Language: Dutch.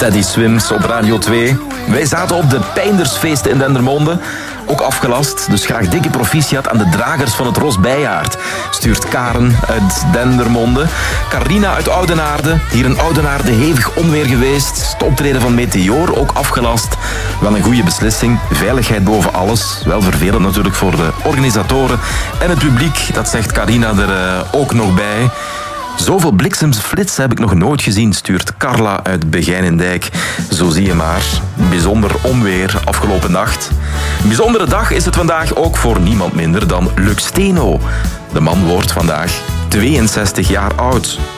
Teddy Swims op Radio 2. Wij zaten op de Pijndersfeesten in Dendermonde. Ook afgelast, dus graag dikke proficiat aan de dragers van het Ros Bijaard. Stuurt Karen uit Dendermonde. Carina uit Oudenaarde. Hier in Oudenaarde hevig onweer geweest. Het optreden van Meteor ook afgelast. Wel een goede beslissing. Veiligheid boven alles. Wel vervelend natuurlijk voor de organisatoren en het publiek. Dat zegt Carina er ook nog bij. Zoveel bliksemsflits heb ik nog nooit gezien, stuurt Carla uit Begijnendijk. Zo zie je maar. Bijzonder onweer afgelopen nacht. Een bijzondere dag is het vandaag ook voor niemand minder dan Luc Steno. De man wordt vandaag 62 jaar oud.